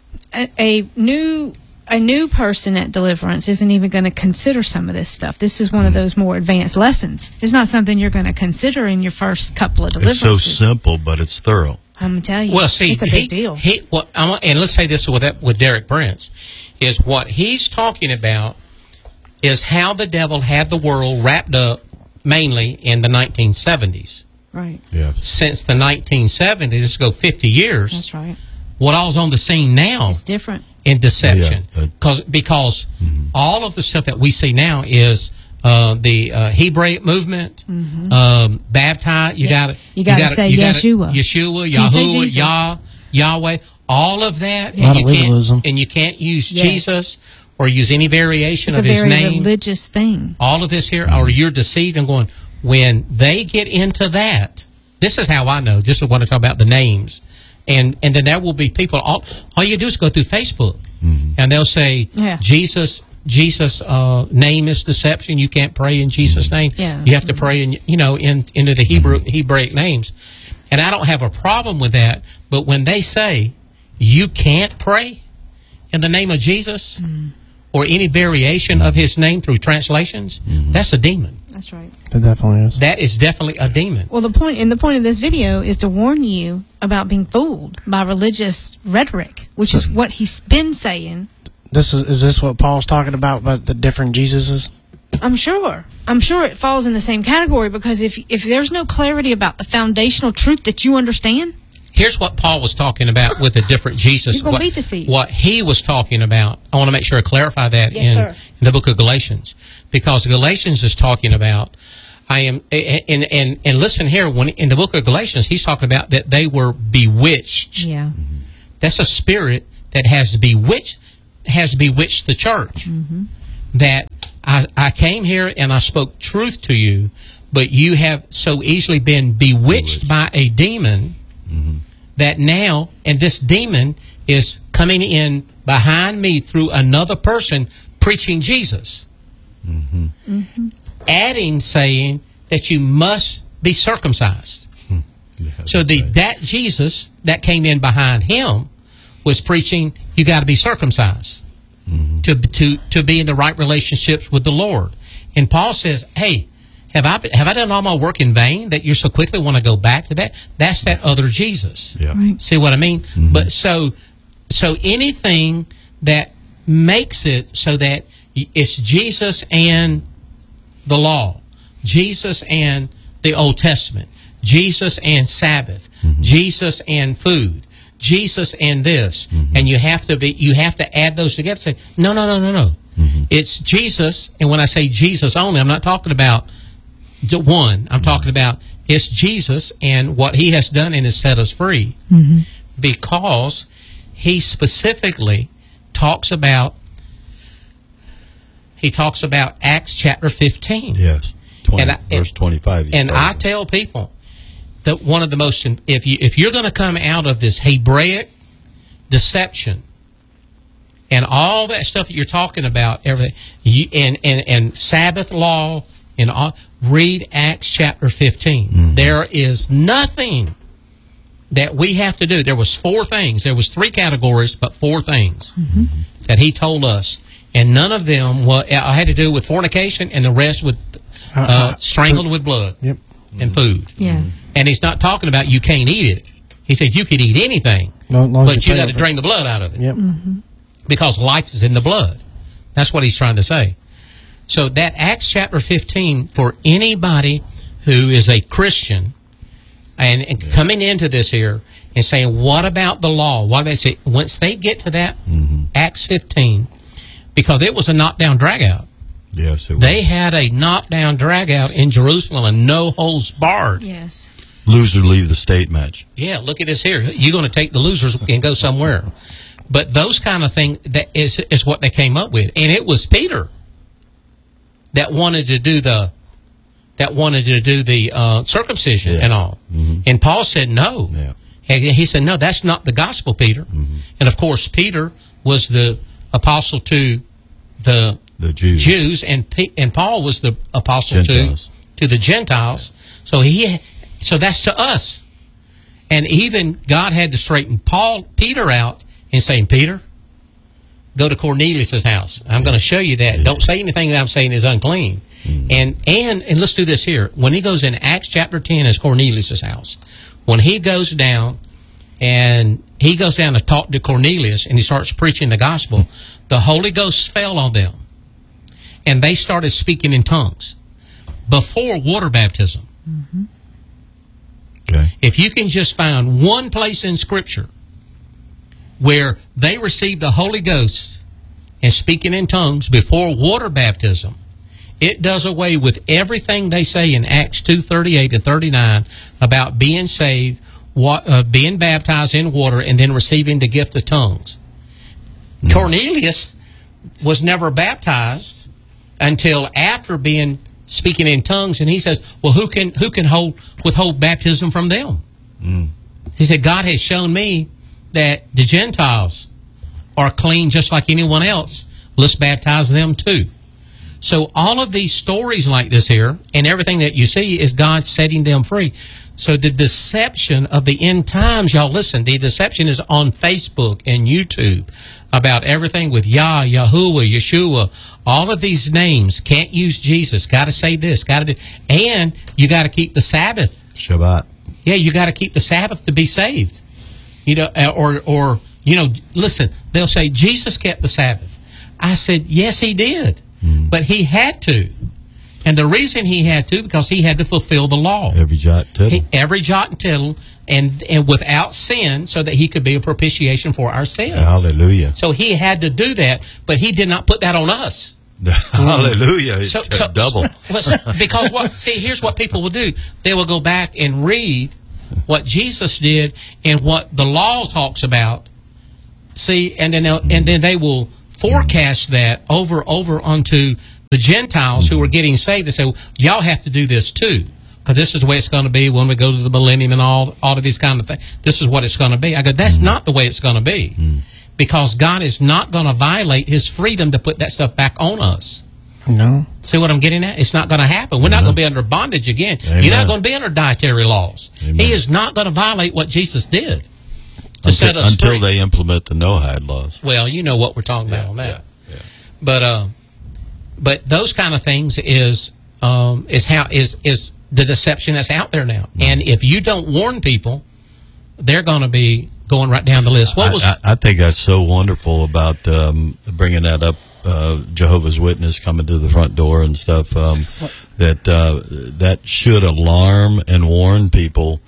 Speaker 2: a new person at deliverance isn't even going to consider some of this stuff. This is one of those more advanced lessons. It's not something you're going to consider in your first couple of deliverances.
Speaker 3: It's so simple, but it's thorough.
Speaker 2: I'm going to tell you.
Speaker 1: Well, see,
Speaker 2: it's a big deal.
Speaker 1: And let's say this with Derek Prince, is what he's talking about is how the devil had the world wrapped up mainly in the 1970s.
Speaker 2: Right.
Speaker 3: Yeah.
Speaker 2: Since
Speaker 1: the 1970s, let's go 50 years.
Speaker 2: That's right.
Speaker 1: What all's on the scene now?
Speaker 2: It's different.
Speaker 1: In deception, because all of the stuff that we see now is the Hebraic movement, baptized. You got to say
Speaker 2: Yeshua,
Speaker 1: Yahuwah, Yahweh, all of that, and you can't use Jesus or use any variation of his name.
Speaker 2: It's a very religious thing.
Speaker 1: All of this here, or you're deceived and going. When they get into that, this is how I know. This is what I talk about, the names. And then there will be people, all you do is go through Facebook, and they'll say, Jesus' name is deception. You can't pray in Jesus' name.
Speaker 2: Yeah.
Speaker 1: You have to pray into the Hebraic names. And I don't have a problem with that, but when they say you can't pray in the name of Jesus or any variation of his name through translations, that's a demon.
Speaker 2: That's right.
Speaker 4: It definitely is.
Speaker 1: That is definitely a demon.
Speaker 2: Well, the point of this video is to warn you about being fooled by religious rhetoric, which is what he's been saying.
Speaker 4: Is this what Paul's talking about the different Jesuses?
Speaker 2: I'm sure it falls in the same category, because if there's no clarity about the foundational truth that you understand,
Speaker 1: here's what Paul was talking about with a different Jesus.
Speaker 2: You're going to be deceived.
Speaker 1: What he was talking about, I want to make sure I clarify that in the book of Galatians. Because Galatians is talking about, and listen here, when in the book of Galatians, he's talking about that they were bewitched.
Speaker 2: Yeah.
Speaker 1: That's a spirit that has bewitched the church. Mm-hmm. That I came here and I spoke truth to you, but you have so easily been bewitched by a demon that now, and this demon is coming in behind me through another person preaching Jesus. Adding, saying that you must be circumcised. So that Jesus that came in behind him was preaching you got to be circumcised to be in the right relationships with the Lord. And Paul says, hey, have I done all my work in vain that you so quickly want to go back to that? That's that other Jesus. Yeah. Right. See what I mean? But so anything that makes it so that it's Jesus and the law, Jesus and the Old Testament, Jesus and Sabbath, Jesus and food, Jesus and this, and you have to add those together. Say no. It's Jesus, and when I say Jesus only, I'm not talking about one. I'm talking about it's Jesus and what he has done and has set us free, because he specifically talks about Acts chapter 15.
Speaker 3: Yes, verse 25.
Speaker 1: And I tell people that one of the most, if you're going to come out of this Hebraic deception and all that stuff that you're talking about, everything, and Sabbath law and all, read Acts chapter 15. There is nothing that we have to do. There was 4 things. There was 3 categories, but 4 things that he told us. And none of them had to do with fornication, and the rest with strangled with blood and food. Yeah. And he's not talking about you can't eat it. He said you could eat anything, but you got to drain the blood out of it. Yep. Because life is in the blood. That's what he's trying to say. So that Acts chapter 15, for anybody who is a Christian and coming into this here and saying, what about the law? What do they say? Once they get to that, Acts 15, because it was a knockdown dragout.
Speaker 3: Yes, it was.
Speaker 1: They had a knockdown dragout in Jerusalem and no holds barred.
Speaker 2: Yes.
Speaker 3: Loser leave the state match.
Speaker 1: Yeah, look at this here. You're going to take the losers and go somewhere. But those kind of things that is what they came up with. And it was Peter that wanted to do the circumcision and all. And Paul said no. Yeah. And he said, no, that's not the gospel, Peter. And of course, Peter was the apostle to the Jews, and Paul was the apostle to the Gentiles. So that's to us. And even God had to straighten Peter out and saying, Peter, go to Cornelius' house. I'm going to show you that. Don't say anything that I'm saying is unclean. And let's do this here. When he goes in Acts chapter 10 is Cornelius' house. When he goes down to talk to Cornelius and he starts preaching the gospel, the Holy Ghost fell on them. And they started speaking in tongues before water baptism. Okay. If you can just find one place in Scripture where they received the Holy Ghost and speaking in tongues before water baptism, it does away with everything they say in Acts 2:38 and 39 about being saved, being baptized in water, and then receiving the gift of tongues. Cornelius was never baptized until after speaking in tongues, and he says, well, who can withhold baptism from them? He said, God has shown me that the Gentiles are clean just like anyone else. Let's baptize them too. So all of these stories like this here and everything that you see is God setting them free. So the deception of the end times, y'all listen, the deception is on Facebook and YouTube about everything with Yahuwah, Yeshua, all of these names. Can't use Jesus. Got to say this. Got to do. And you got to keep the Sabbath.
Speaker 3: Shabbat.
Speaker 1: Yeah, you got to keep the Sabbath to be saved. Listen, they'll say Jesus kept the Sabbath. I said, yes, he did. But he had to. And the reason he had to, because he had to fulfill the law.
Speaker 3: Every jot and tittle.
Speaker 1: Every jot and tittle, and without sin, so that he could be a propitiation for our sins.
Speaker 3: Hallelujah.
Speaker 1: So he had to do that, but he did not put that on us.
Speaker 3: Hallelujah. It's double.
Speaker 1: Because here's what people will do. They will go back and read what Jesus did and what the law talks about. See, and then they will forecast that over onto the Gentiles who are getting saved and say, well, y'all have to do this too, because this is the way it's going to be when we go to the millennium and all of these kind of things. This is what it's going to be. I go, that's not the way it's going to be, because God is not going to violate his freedom to put that stuff back on us.
Speaker 4: No.
Speaker 1: See what I'm getting at? It's not going to happen. We're not going to be under bondage again.
Speaker 3: Amen.
Speaker 1: You're not going to be under dietary laws. Amen. He is not going to violate what Jesus did to set us free.
Speaker 3: Until they implement the no-hide laws.
Speaker 1: Well, you know what we're talking about on that.
Speaker 3: Yeah.
Speaker 1: But those kind of things is the deception that's out there now. And if you don't warn people, they're going to be going right down the list.
Speaker 3: I think that's so wonderful about bringing that up. Jehovah's Witness coming to the front door and stuff. That should alarm and warn people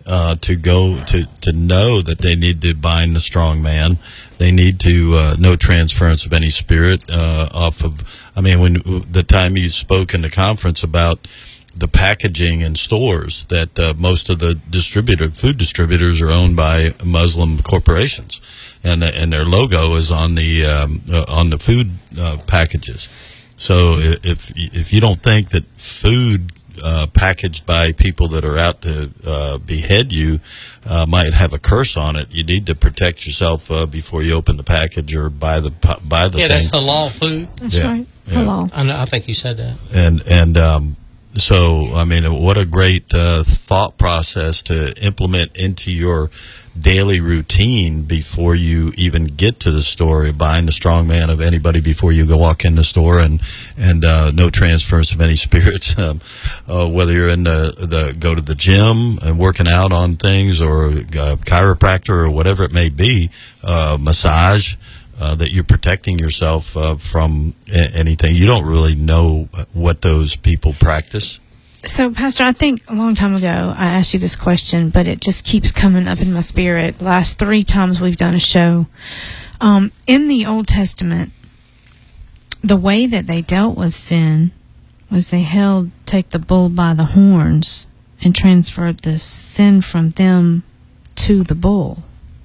Speaker 3: to know that they need to bind the strong man. They need to no transference of any spirit off of. I mean, when the time you spoke in the conference about the packaging in stores, that most of the food distributors are owned by Muslim corporations, and their logo is on the food packages. So if you don't think that food packaged by people that are out to behead you might have a curse on it, you need to protect yourself before you open the package or buy the thing.
Speaker 1: That's halal food.
Speaker 2: That's right. Halal.
Speaker 1: I think you said that.
Speaker 3: And so, I mean, what a great thought process to implement into your daily routine before you even get to the store, buying the strong man of anybody before you go walk in the store, and no transference of any spirits. Whether you're in go to the gym and working out on things, or chiropractor, or whatever it may be, massage. That you're protecting yourself from anything. You don't really know what those people practice.
Speaker 2: So, Pastor, I think a long time ago I asked you this question, but it just keeps coming up in my spirit. The last 3 times we've done a show. In the Old Testament, the way that they dealt with sin was they take the bull by the horns and transferred the sin from them to the bull.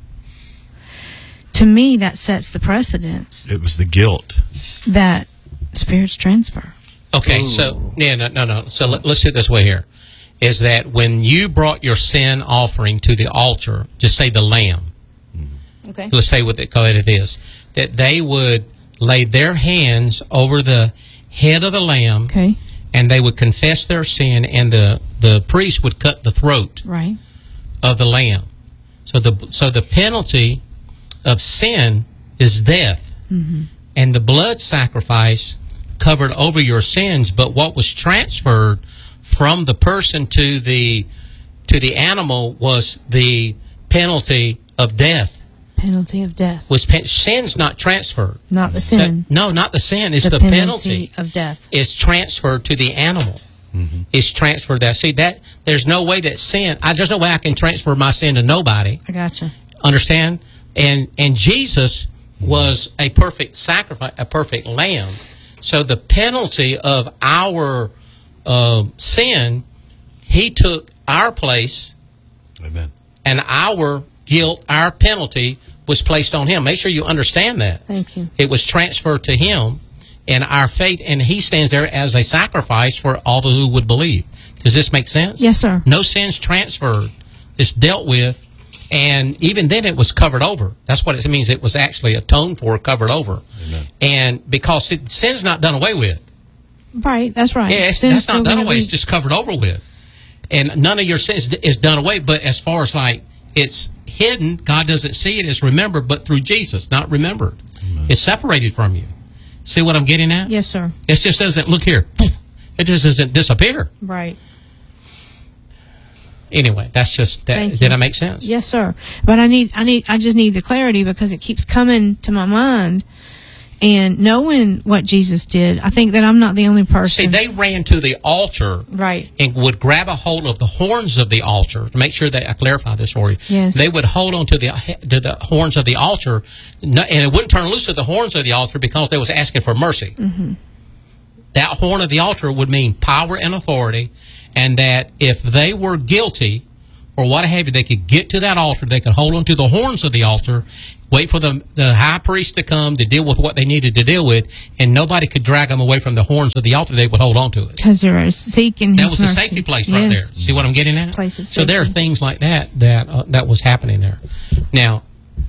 Speaker 2: To me, that sets the precedence.
Speaker 3: It was the guilt
Speaker 2: that spirits transfer.
Speaker 1: Okay, so no. So let's do it this way here: is that when you brought your sin offering to the altar, just say the lamb.
Speaker 2: Okay.
Speaker 1: Let's say what it is, that they would lay their hands over the head of the lamb,
Speaker 2: okay,
Speaker 1: and they would confess their sin, and the priest would cut the throat
Speaker 2: right
Speaker 1: of the lamb. So the penalty of sin is death, and the blood sacrifice covered over your sins. But what was transferred from the person to the animal was the penalty of death.
Speaker 2: Penalty of death.
Speaker 1: Sin's not transferred.
Speaker 2: Not the sin.
Speaker 1: No, not the sin. It's the
Speaker 2: penalty of death.
Speaker 1: It's transferred to the animal. It's transferred that. See that there's no way that sin. There's no way I can transfer my sin to nobody.
Speaker 2: I gotcha.
Speaker 1: Understand? And Jesus was a perfect sacrifice, a perfect lamb. So the penalty of our sin, he took our place.
Speaker 3: Amen.
Speaker 1: And our guilt, our penalty was placed on him. Make sure you understand that.
Speaker 2: Thank you.
Speaker 1: It was transferred to him, and our faith, and he stands there as a sacrifice for all who would believe. Does this make sense?
Speaker 2: Yes, sir.
Speaker 1: No sin's transferred. It's dealt with. And even then it was covered over. That's what it means. It was actually atoned for, covered over.
Speaker 3: Amen.
Speaker 1: And because sin's not done away with.
Speaker 2: Right, that's right.
Speaker 1: Yeah, that's not done away. It's just covered over with. And none of your sins is done away. But as far as like it's hidden, God doesn't see it. It's remembered, but through Jesus, not remembered. Amen. It's separated from you. See what I'm getting at?
Speaker 2: Yes, sir.
Speaker 1: It just doesn't, look here. It just doesn't disappear.
Speaker 2: Right.
Speaker 1: Anyway, that's just that. Did that make sense?
Speaker 2: Yes, sir. But I just need the clarity because it keeps coming to my mind, And knowing what Jesus did, I think that I'm not the only person.
Speaker 1: See, they ran to the altar,
Speaker 2: right,
Speaker 1: and would grab a hold of the horns of the altar to make sure that I clarify this for you.
Speaker 2: Yes.
Speaker 1: They would hold on to the horns of the altar, and it wouldn't turn loose of the horns of the altar because they was asking for mercy.
Speaker 2: Mm-hmm.
Speaker 1: That horn of the altar would mean power and authority, and that if they were guilty or what have you, they could get to that altar, they could hold on to the horns of the altar, wait for the high priest to come to deal with what they needed to deal with, and nobody could drag them away from the horns of the altar. They would hold on to it.
Speaker 2: Because they're seeking His mercy.
Speaker 1: That was a safety place right there. See what I'm getting at?
Speaker 2: Place of
Speaker 1: so there are things like that was happening there. Now,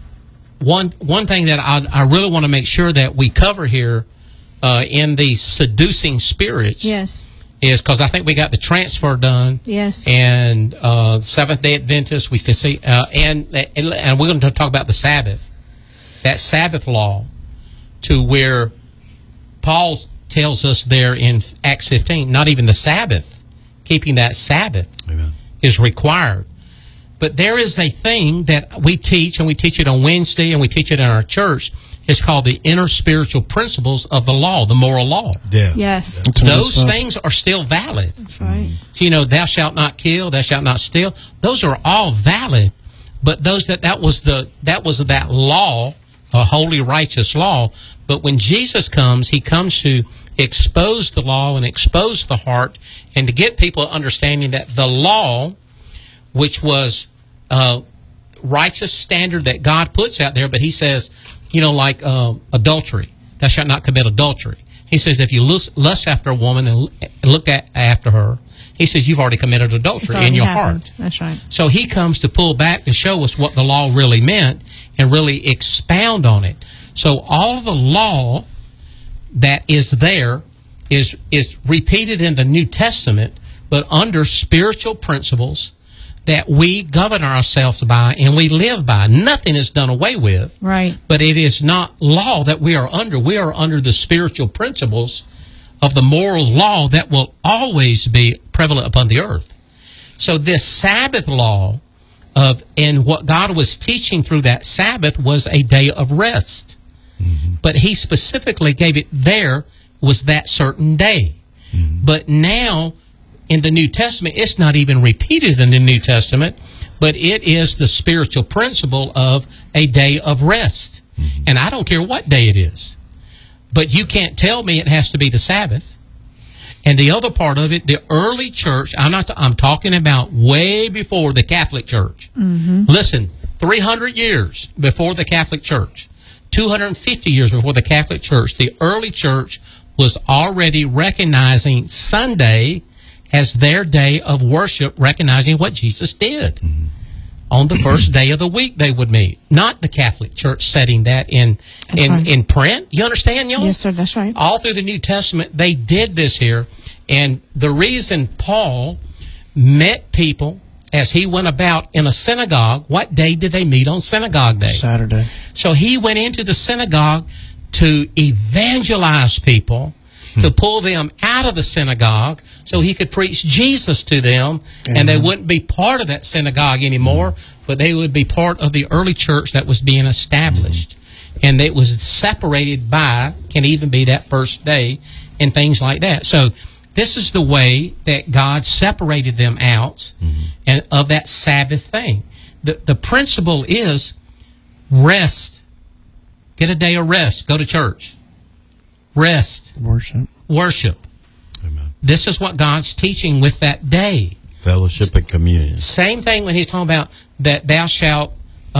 Speaker 1: one thing that I really want to make sure that we cover here in the seducing spirits,
Speaker 2: yes,
Speaker 1: is because I think we got the transfer done.
Speaker 2: Yes.
Speaker 1: And Seventh-day Adventists, we can see, and we're going to talk about the Sabbath, that Sabbath law, to where Paul tells us there in Acts 15, not even the Sabbath, keeping that Sabbath Amen. Is required. But there is a thing that we teach, and we teach it on Wednesday, and we teach it in our church. It's called the inner spiritual principles of the law, the moral law.
Speaker 4: Yeah.
Speaker 2: Yes.
Speaker 1: Those things are still valid.
Speaker 2: That's right.
Speaker 1: So, thou shalt not kill, thou shalt not steal. Those are all valid. But that was that law, a holy, righteous law. But when Jesus comes, He comes to expose the law and expose the heart, and to get people understanding that the law, which was righteous standard that God puts out there, but He says, like adultery, thou shalt not commit adultery. He says if you lust after a woman and look after her, He says you've already committed adultery in your heart.
Speaker 2: That's right.
Speaker 1: So He comes to pull back to show us what the law really meant and really expound on it. So all of the law that is there is repeated in the New Testament, but under spiritual principles that we govern ourselves by and we live by. Nothing is done away with.
Speaker 2: Right.
Speaker 1: But it is not law that we are under. We are under the spiritual principles of the moral law that will always be prevalent upon the earth. So this Sabbath law and what God was teaching through that Sabbath was a day of rest. Mm-hmm. But He specifically gave it there was that certain day. Mm-hmm. But now, in the New Testament, it's not even repeated in the New Testament, but it is the spiritual principle of a day of rest. Mm-hmm. And I don't care what day it is. But you can't tell me it has to be the Sabbath. And the other part of it, the early church, I'm talking about way before the Catholic Church. Mm-hmm. Listen, 300 years before the Catholic Church, 250 years before the Catholic Church, the early church was already recognizing Sunday as their day of worship, recognizing what Jesus did. Mm-hmm. On the first day of the week they would meet. Not the Catholic Church setting that in print. You understand, y'all?
Speaker 2: Yes, sir, that's right.
Speaker 1: All through the New Testament, they did this here. And the reason Paul met people as he went about in a synagogue, what day did they meet on synagogue day?
Speaker 4: Saturday.
Speaker 1: So he went into the synagogue to evangelize people, to pull them out of the synagogue so he could preach Jesus to them. Amen. And they wouldn't be part of that synagogue anymore, but they would be part of the early church that was being established. And it was separated by, can even be that first day, and things like that. So this is the way that God separated them out and of that Sabbath thing. The principle is rest. Get a day of rest. Go to church. Rest. Worship. Amen. This is what God's teaching with that day.
Speaker 3: Fellowship and communion.
Speaker 1: Same thing when He's talking about that thou shalt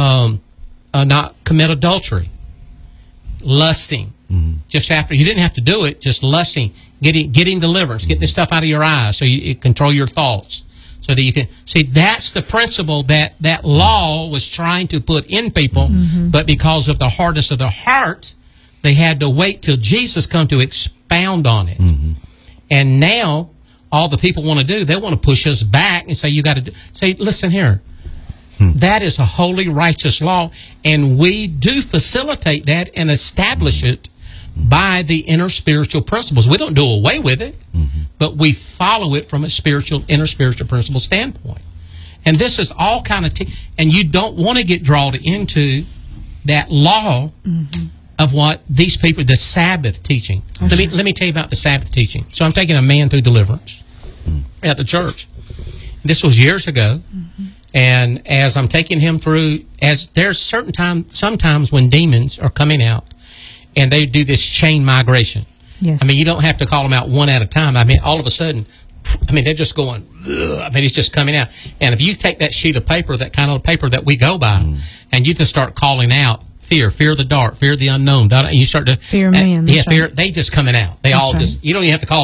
Speaker 1: not commit adultery. Lusting. Mm-hmm. Just after, you didn't have to do it, just lusting. Getting deliverance. Getting this stuff out of your eyes so you control your thoughts. So that you can see, that's the principle that law was trying to put in people, but because of the hardness of their heart, they had to wait till Jesus come to expound on it. Mm-hmm. And now, all the people want to do, they want to push us back and say, you got to say, listen here, that is a holy, righteous law, and we do facilitate that and establish it by the inner spiritual principles. We don't do away with it, but we follow it from a inner spiritual principle standpoint. And this is all kind of, and you don't want to get drawn into that law of what these people, the Sabbath teaching. Let me tell you about the Sabbath teaching. So I'm taking a man through deliverance at the church. This was years ago. And as I'm taking him through, as there's sometimes when demons are coming out and they do this chain migration.
Speaker 2: Yes.
Speaker 1: I mean, you don't have to call them out one at a time. I mean, all of a sudden, they're just going, ugh. I mean, it's just coming out. And if you take that sheet of paper, that kind of paper that we go by, and you just start calling out fear the dark, fear the unknown, and you start to
Speaker 2: fear man.
Speaker 1: fear. They just coming out. They all just. You don't even have to call